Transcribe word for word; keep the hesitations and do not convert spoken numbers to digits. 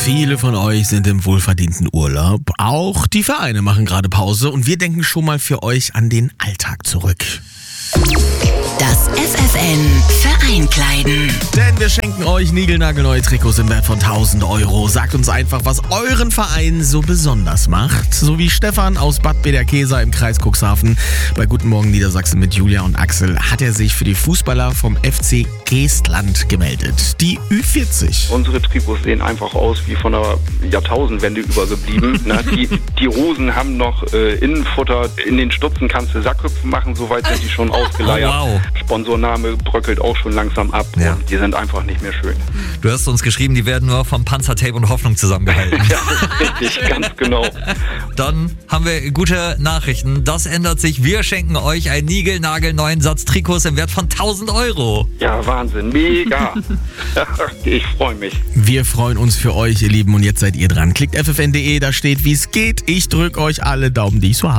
Viele von euch sind im wohlverdienten Urlaub. Auch die Vereine machen gerade Pause und wir denken schon mal für euch an den Alltag zurück. Das F F N Vereinkleiden. Denn wir schenken euch niegelnagelneue Trikots im Wert von tausend Euro. Sagt uns einfach, was euren Verein so besonders macht. So wie Stefan aus Bad Bederkesa im Kreis Cuxhaven. Bei Guten Morgen Niedersachsen mit Julia und Axel hat er sich für die Fußballer vom F C Geestland gemeldet. Die Ü vierzig. Unsere Trikots sehen einfach aus wie von der Jahrtausendwende übergeblieben. Na, die, die Hosen haben noch äh, Innenfutter. In den Stutzen kannst du Sackhüpfen machen. Soweit sind die schon ausgeleiert. Oh, wow. Sponsorname bröckelt auch schon langsam ab. Ja. Und die sind einfach nicht mehr schön. Du hast uns geschrieben, die werden nur vom Panzertape und Hoffnung zusammengehalten. Ja, richtig, ganz genau. Dann haben wir gute Nachrichten. Das ändert sich. Wir schenken euch einen niegelnagelneuen Satz Trikots im Wert von tausend Euro. Ja, Wahnsinn, mega. Ich freue mich. Wir freuen uns für euch, ihr Lieben. Und jetzt seid ihr dran. Klickt F F N punkt de, da steht, wie es geht. Ich drücke euch alle Daumen, die ich so habe.